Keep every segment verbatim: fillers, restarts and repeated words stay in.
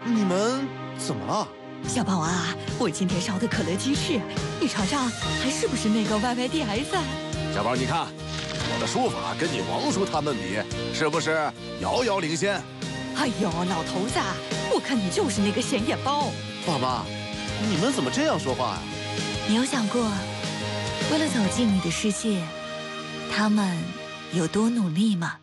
你们怎么了？ 小宝啊，我今天烧的可乐鸡翅，你尝尝还是不是那个 Y Y D S 啊？ 小宝，你看我的书法跟你王叔他们比，是不是遥遥领先？ 哎呦，老头子，我看你就是那个显眼包。 爸妈，你们怎么这样说话呀？ 你有想过，为了走进你的世界，他们有多努力吗？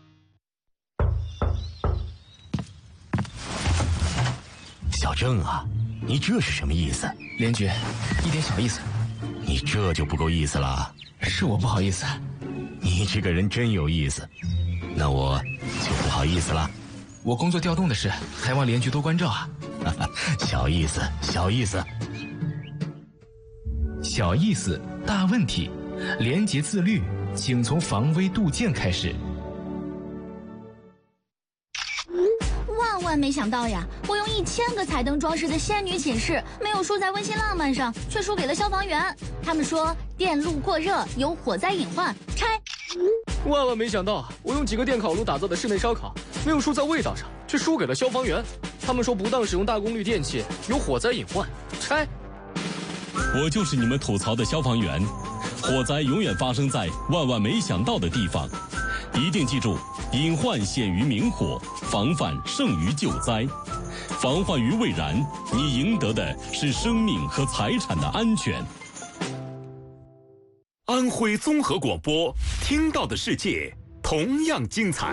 小郑啊，你这是什么意思？ 连局，一点小意思。 你这就不够意思了。 是我不好意思。 你这个人真有意思，那我就不好意思了。 我工作调动的事，还望连局多关照啊。 小意思，小意思。 小意思，大问题。廉洁自律，请从防微杜渐开始。 万万没想到呀！我用一千个彩灯装饰的仙女寝室，没有输在温馨浪漫上，却输给了消防员。他们说电路过热有火灾隐患，拆。 万万没想到，我用几个电烤炉打造的室内烧烤，没有输在味道上，却输给了消防员。他们说不当使用大功率电器有火灾隐患，拆。 我就是你们吐槽的消防员，火灾永远发生在万万没想到的地方，一定记住，隐患显于明火，防范胜于救灾。防患于未然，你赢得的是生命和财产的安全。 安徽综合广播，听到的世界同样精彩。